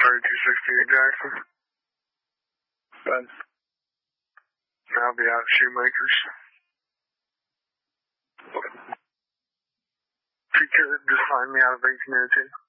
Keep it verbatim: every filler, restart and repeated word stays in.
thirty-two sixty-eight Jackson. Ben. I'll be out at Shoemakers. If you could, just find me out of eighteen oh two.